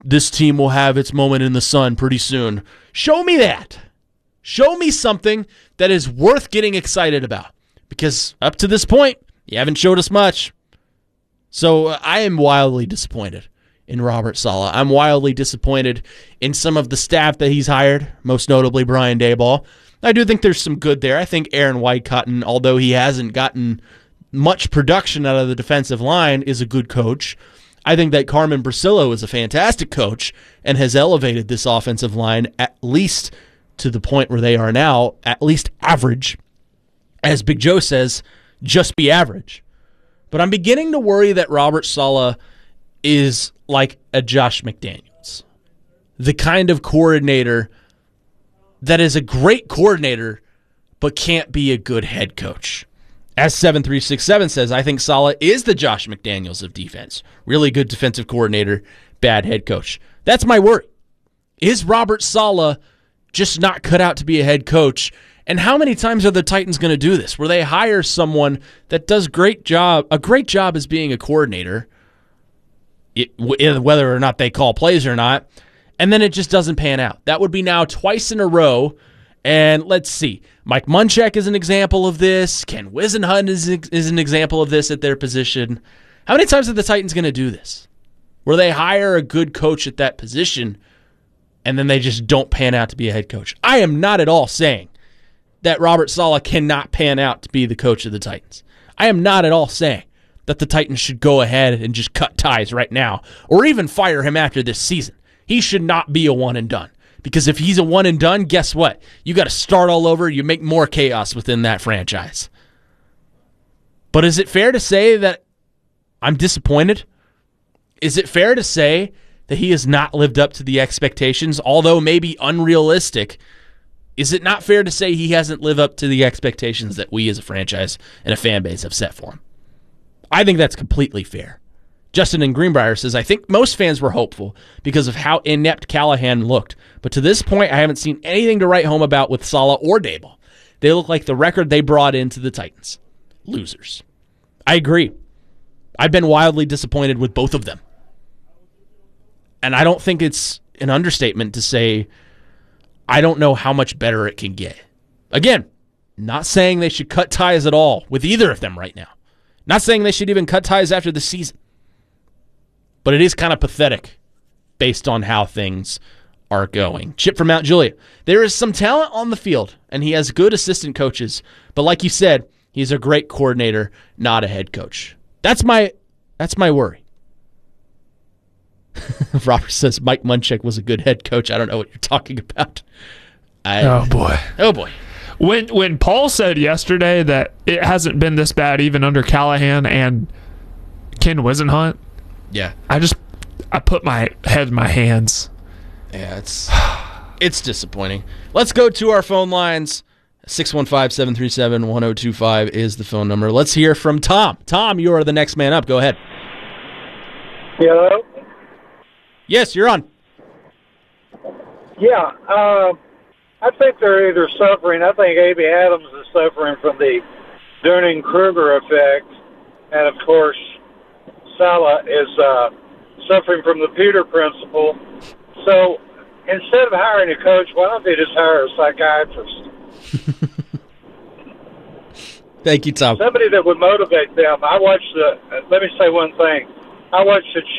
this team will have its moment in the sun pretty soon. Show me that. Show me something that is worth getting excited about. Because up to this point, you haven't showed us much. So I am wildly disappointed in Robert Saleh. I'm wildly disappointed in some of the staff that he's hired, most notably Brian Daboll. I do think there's some good there. I think Aaron Whitecotton, although he hasn't gotten much production out of the defensive line, is a good coach. I think that Carmen Brasillo is a fantastic coach and has elevated this offensive line at least to the point where they are now, at least average. As Big Joe says, just be average. But I'm beginning to worry that Robert Saleh is like a Josh McDaniels, the kind of coordinator that is a great coordinator but can't be a good head coach. As 7367 says, I think Saleh is the Josh McDaniels of defense. Really good defensive coordinator, bad head coach. That's my worry. Is Robert Saleh just not cut out to be a head coach? And how many times are the Titans going to do this, where they hire someone that does a great job as being a coordinator, whether or not they call plays or not, and then it just doesn't pan out? That would be now twice in a row. And let's see. Mike Munchak is an example of this. Ken Wisenhunt is an example of this at their position. How many times are the Titans going to do this, where they hire a good coach at that position and then they just don't pan out to be a head coach? I am not at all saying that Robert Saleh cannot pan out to be the coach of the Titans. I am not at all saying that the Titans should go ahead and just cut ties right now or even fire him after this season. He should not be a one and done. Because if he's a one and done, guess what? You got to start all over. You make more chaos within that franchise. But is it fair to say that I'm disappointed? Is it fair to say that he has not lived up to the expectations, although maybe unrealistic? Is it not fair to say he hasn't lived up to the expectations that we as a franchise and a fan base have set for him? I think that's completely fair. Justin in Greenbrier says, I think most fans were hopeful because of how inept Callahan looked. But to this point, I haven't seen anything to write home about with Saleh or Daboll. They look like the record they brought into the Titans. Losers. I agree. I've been wildly disappointed with both of them. And I don't think it's an understatement to say I don't know how much better it can get. Again, not saying they should cut ties at all with either of them right now. Not saying they should even cut ties after the season. But it is kind of pathetic based on how things are going. Chip from Mount Juliet. There is some talent on the field, and he has good assistant coaches. But like you said, he's a great coordinator, not a head coach. That's my worry. Robert says Mike Munchak was a good head coach. I don't know what you're talking about. Oh, boy. Oh, boy. When Paul said yesterday that it hasn't been this bad even under Callahan and Ken Wisenhunt, yeah, I put my head in my hands. Yeah, it's disappointing. Let's go to our phone lines. 615-737-1025 is the phone number. Let's hear from Tom. Tom, you are the next man up. Go ahead. Hello? Yes, you're on. Yeah, I think they're either suffering. I think A.B. Adams is suffering from the Dunning-Kruger effect, and of course, Saleh is suffering from the Peter principle. So instead of hiring a coach, why don't they just hire a psychiatrist? Thank you, Tom. Somebody that would motivate them. Let me say one thing. I watched the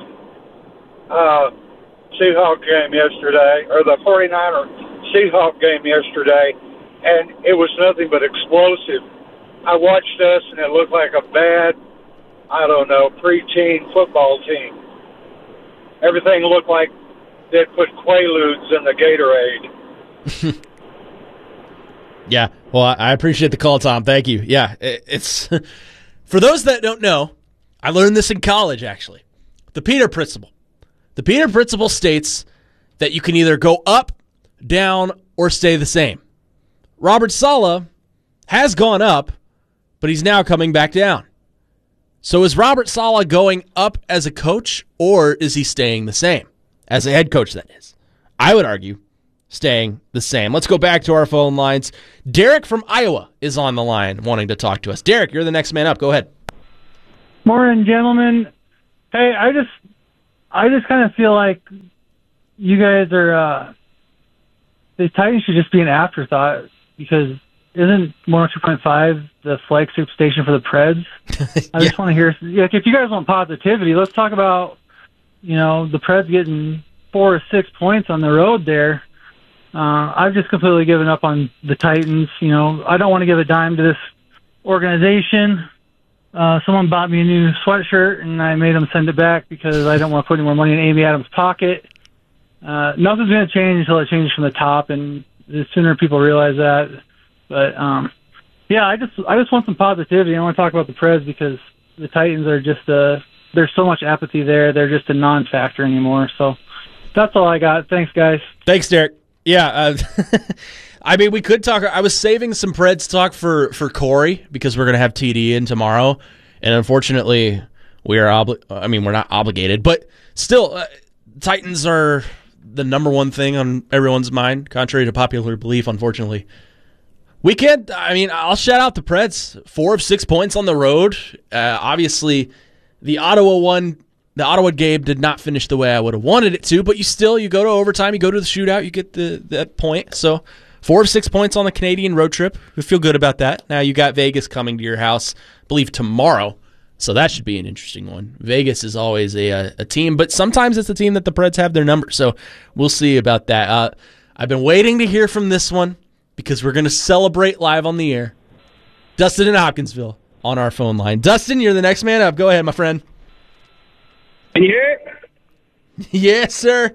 Seahawk game yesterday, or the 49er Seahawk game yesterday, and it was nothing but explosive. I watched us, and it looked like a bad, preteen football team. Everything looked like they'd put Quaaludes in the Gatorade. Yeah, well, I appreciate the call, Tom. Thank you. Yeah, it's for those that don't know, I learned this in college, actually. The Peter Principle. The Peter Principle states that you can either go up, down, or stay the same. Robert Saleh has gone up, but he's now coming back down. So is Robert Saleh going up as a coach, or is he staying the same? As a head coach, that is. I would argue staying the same. Let's go back to our phone lines. Derek from Iowa is on the line wanting to talk to us. Derek, you're the next man up. Go ahead. Morning, gentlemen. Hey, I just kind of feel like you guys are the Titans should just be an afterthought because isn't 102.5 the flagship station for the Preds? I just want to hear, like, if you guys want positivity, let's talk about, the Preds getting 4 or 6 points on the road there. I've just completely given up on the Titans. I don't want to give a dime to this organization. Someone bought me a new sweatshirt, and I made them send it back because I don't want to put any more money in Amy Adams' pocket. Nothing's going to change until it changes from the top, and the sooner people realize that. But, I just want some positivity. I want to talk about the Preds because the Titans are just there's so much apathy there. They're just a non-factor anymore. So that's all I got. Thanks, guys. Thanks, Derek. Yeah, I mean, we could talk. I was saving some Preds talk for Corey because we're going to have TD in tomorrow, and unfortunately, we're not obligated, but still, Titans are the number one thing on everyone's mind, contrary to popular belief. Unfortunately, we can't. I mean, I'll shout out the Preds. 4 of 6 points on the road. Obviously, the Ottawa game did not finish the way I would have wanted it to, but you go to overtime, you go to the shootout, you get that point. So 4 of 6 points on the Canadian road trip. We feel good about that. Now you got Vegas coming to your house, I believe tomorrow, so that should be an interesting one. Vegas is always a team, but sometimes it's a team that the Preds have their number, so we'll see about that. I've been waiting to hear from this one because we're going to celebrate live on the air. Dustin in Hopkinsville on our phone line. Dustin, you're the next man up. Go ahead, my friend. Can you hear it? Yes, sir.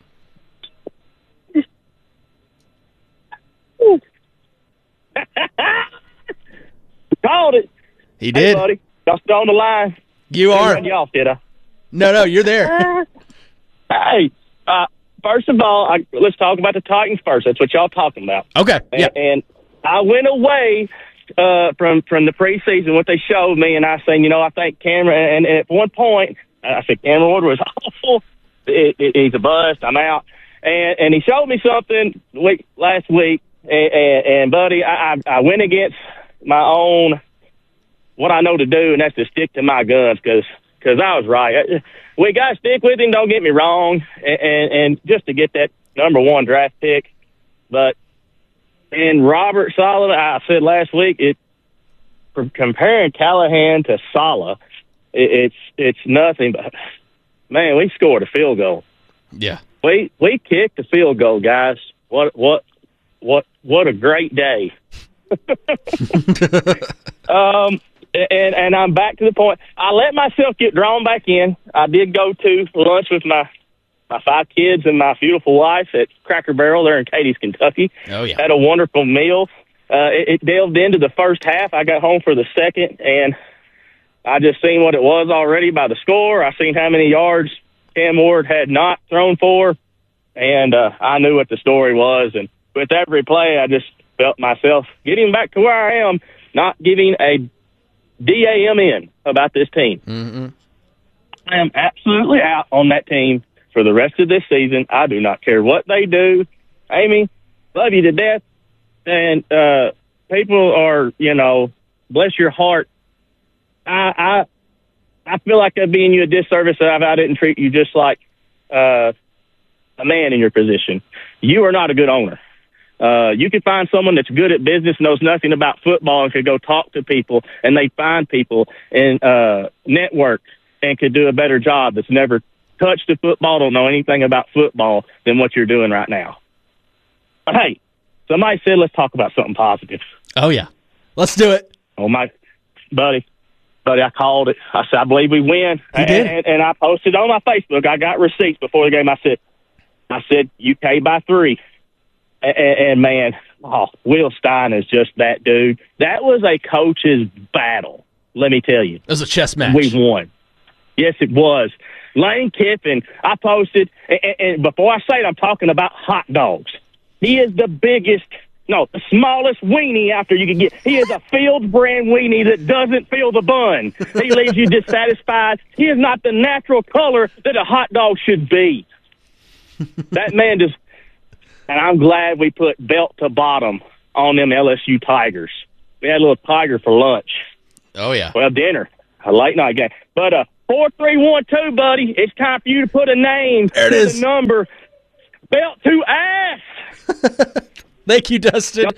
Called it. He did. Hey, buddy. Y'all still on the line? You are. Cut you off, did I? No, you're there. Hey, first of all, let's talk about the Titans first. That's what y'all talking about. Okay. Yeah. And I went away from the preseason, what they showed me, and I said, I think Cameron, and at one point, I said Cameron Ward was awful. He's a bust. I'm out. And he showed me something last week, and buddy, I went against my own, what I know to do, and that's to stick to my guns because I was right. We got to stick with him, don't get me wrong, and just to get that number 1 draft pick. But in Robert Saleh, I said last week, comparing Callahan to Saleh, it's nothing but, man, we scored a field goal. Yeah. We kicked a field goal, guys. What a great day. And I'm back to the point. I let myself get drawn back in. I did go to lunch with my 5 kids and my beautiful wife at Cracker Barrel there in Cadiz, Kentucky. Oh, yeah. Had a wonderful meal. It delved into the first half. I got home for the second, and I just seen what it was already by the score. I seen how many yards Cam Ward had not thrown for, and I knew what the story was. And with every play, I just felt myself getting back to where I am, not giving a damn in about this team. Mm-hmm. I am absolutely out on that team for the rest of this season. I do not care what they do. Amy, love you to death. And people are, bless your heart. I feel like I'm being you a disservice if I didn't treat you just like a man in your position. You are not a good owner. You could find someone that's good at business, knows nothing about football, and could go talk to people, and they find people and network and could do a better job that's never touched a football, don't know anything about football than what you're doing right now. But, hey, somebody said let's talk about something positive. Oh, yeah. Let's do it. Oh, my buddy, I called it. I said, I believe we win. You did? And I posted on my Facebook. I got receipts before the game. I said UK by 3. And man, Will Stein is just that dude. That was a coach's battle, let me tell you. It was a chess match. We won. Yes, it was. Lane Kiffin, I posted, and before I say it, I'm talking about hot dogs. He is the smallest weenie after you can get. He is a Fields brand weenie that doesn't feel the bun. He leaves you dissatisfied. He is not the natural color that a hot dog should be. That man just, and I'm glad we put belt to bottom on them LSU Tigers. We had a little tiger for lunch. Oh, yeah. Well, dinner, a late night game. But 4312, buddy. It's time for you to put a name There it to is. the number. Belt to ass. Thank you, Dustin.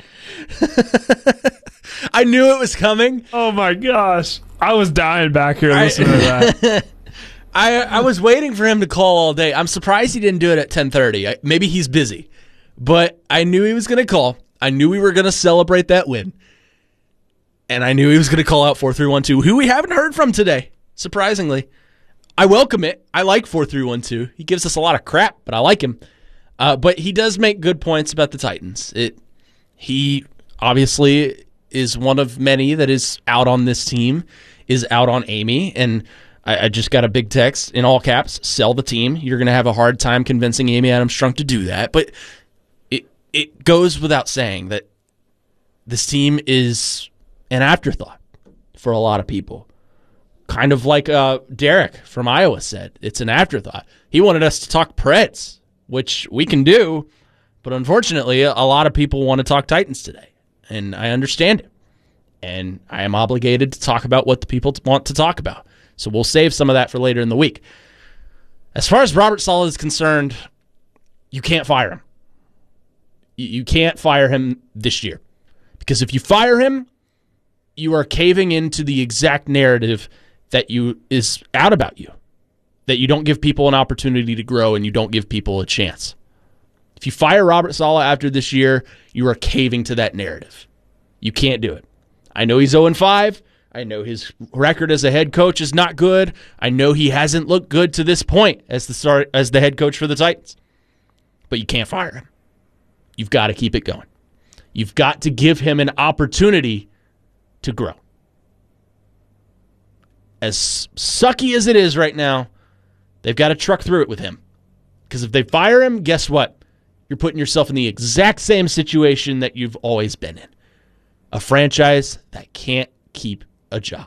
I knew it was coming. Oh my gosh. I was dying back here listening to that. I was waiting for him to call all day. I'm surprised he didn't do it at 10:30. Maybe he's busy. But I knew he was going to call. I knew we were going to celebrate that win. And I knew he was going to call out 4312, who we haven't heard from today, surprisingly. I welcome it. I like 4312. He gives us a lot of crap, but I like him. But he does make good points about the Titans. He obviously is one of many that is out on this team, is out on Amy, and I just got a big text in all caps, sell the team. You're going to have a hard time convincing Amy Adams Strunk to do that. But it goes without saying that this team is an afterthought for a lot of people. Kind of like Derek from Iowa said, it's an afterthought. He wanted us to talk Preds, which we can do, but unfortunately, a lot of people want to talk Titans today, and I understand it. And I am obligated to talk about what the people want to talk about. So we'll save some of that for later in the week. As far as Robert Saleh is concerned, you can't fire him. You can't fire him this year. Because if you fire him, you are caving into the exact narrative that is out about you. That you don't give people an opportunity to grow and you don't give people a chance. If you fire Robert Saleh after this year, you are caving to that narrative. You can't do it. I know he's 0-5. I know his record as a head coach is not good. I know he hasn't looked good to this point as the head coach for the Titans. But you can't fire him. You've got to keep it going. You've got to give him an opportunity to grow. As sucky as it is right now, they've got to truck through it with him. Because if they fire him, guess what? You're putting yourself in the exact same situation that you've always been in. A franchise that can't keep a job.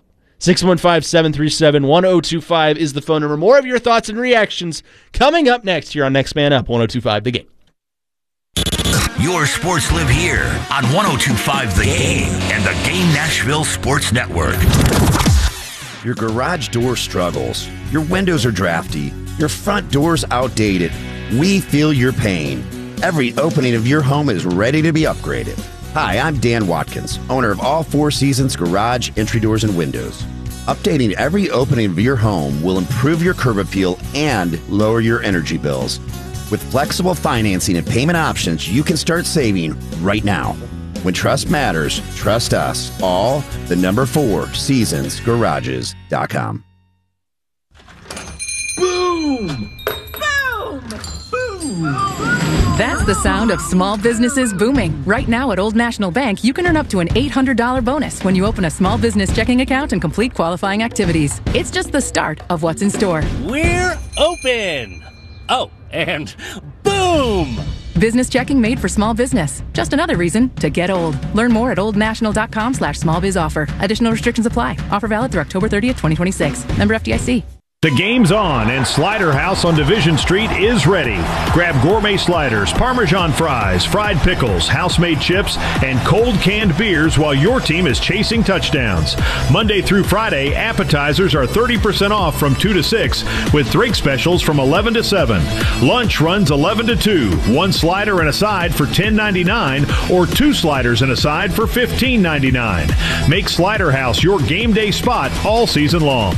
615-737-1025 is the phone number. More of your thoughts and reactions coming up next here on Next Man Up, 102.5 The Game. Your sports live here on 102.5 The Game and the Game Nashville Sports Network. Your garage door struggles. Your windows are drafty. Your front door's outdated. We feel your pain. Every opening of your home is ready to be upgraded. Hi, I'm Dan Watkins, owner of All Four Seasons Garage, Entry Doors, and Windows. Updating every opening of your home will improve your curb appeal and lower your energy bills. With flexible financing and payment options, you can start saving right now. When trust matters, trust us. All the number 4 seasonsgarages.com. Boom! Boom! Boom! That's the sound of small businesses booming. Right now at Old National Bank, you can earn up to an $800 bonus when you open a small business checking account and complete qualifying activities. It's just the start of what's in store. We're open! Oh, and boom! Business checking made for small business. Just another reason to get old. Learn more at oldnational.com/smallbizoffer. Additional restrictions apply. Offer valid through October 30th, 2026. Member FDIC. The game's on, and Slider House on Division Street is ready. Grab gourmet sliders, Parmesan fries, fried pickles, house-made chips, and cold canned beers while your team is chasing touchdowns. Monday through Friday, appetizers are 30% off from 2 to 6, with drink specials from 11 to 7. Lunch runs 11 to 2. 1 slider and a side for $10.99, or 2 sliders and a side for $15.99. Make Slider House your game day spot all season long.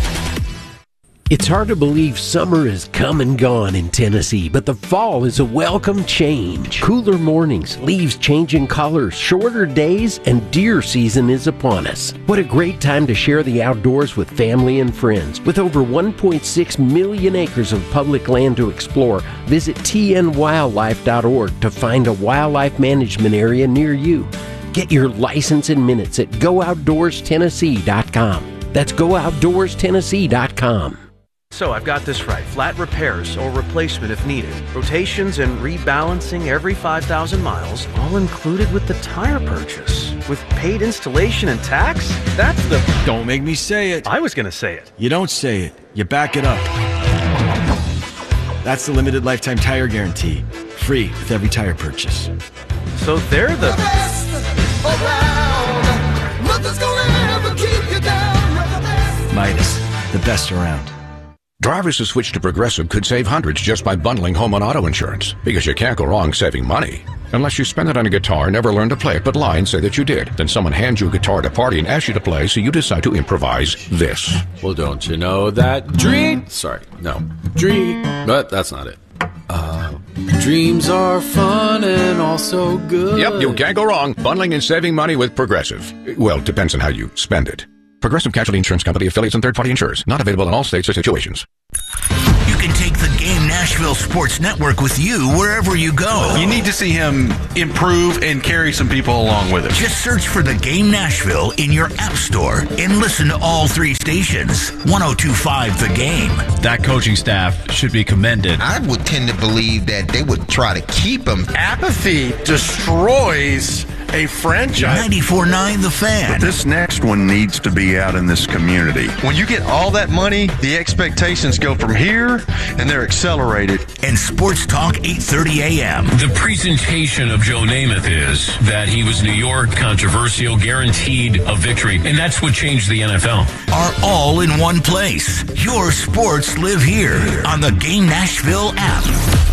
It's hard to believe summer is come and gone in Tennessee, but the fall is a welcome change. Cooler mornings, leaves changing colors, shorter days, and deer season is upon us. What a great time to share the outdoors with family and friends. With over 1.6 million acres of public land to explore, visit tnwildlife.org to find a wildlife management area near you. Get your license in minutes at GoOutdoorsTennessee.com. That's GoOutdoorsTennessee.com. So I've got this right. Flat repairs or replacement if needed. Rotations and rebalancing every 5,000 miles, all included with the tire purchase. With paid installation and tax? That's the... Don't make me say it. I was going to say it. You don't say it. You back it up. That's the limited lifetime tire guarantee. Free with every tire purchase. So they're the best around. Nothing's gonna ever keep you down. Midas, the best around. Drivers who switch to Progressive could save hundreds just by bundling home and auto insurance, because you can't go wrong saving money. Unless you spend it on a guitar, never learn to play it, but lie and say that you did. Then someone hands you a guitar at a party and asks you to play, so you decide to improvise this. Well, don't you know that but that's not it. Dreams are fun and also good. Yep, you can't go wrong bundling and saving money with Progressive. Well, it depends on how you spend it. Progressive Casualty Insurance Company, affiliates, and third-party insurers. Not available in all states or situations. You can take the Game Nashville Sports Network with you wherever you go. You need to see him improve and carry some people along with him. Just search for the Game Nashville in your app store and listen to all 3 stations. 102.5 The Game. That coaching staff should be commended. I would tend to believe that they would try to keep him. Apathy destroys a franchise. 94.9 The Fan. But this next one needs to be out in this community. When you get all that money, the expectations go from here, and they're accelerated. And Sports Talk 8:30 a.m. The presentation of Joe Namath is that he was New York, controversial, guaranteed a victory, and that's what changed the NFL. Are all in one place. Your sports live here on the Game Nashville app.